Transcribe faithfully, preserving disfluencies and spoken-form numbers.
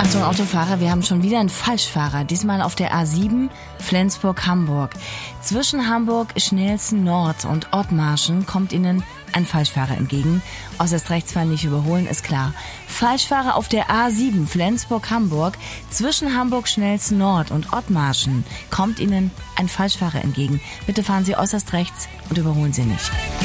Achtung Autofahrer, wir haben schon wieder einen Falschfahrer, diesmal auf der A sieben Flensburg-Hamburg. Zwischen Hamburg-Schnelsen Nord und Ottmarschen kommt Ihnen ein Falschfahrer entgegen. Äußerst rechtsfahren nicht überholen, ist klar. Falschfahrer auf der A sieben Flensburg-Hamburg. Zwischen Hamburg-Schnelsen Nord und Ottmarschen kommt Ihnen ein Falschfahrer entgegen. Bitte fahren Sie äußerst rechts und überholen Sie nicht.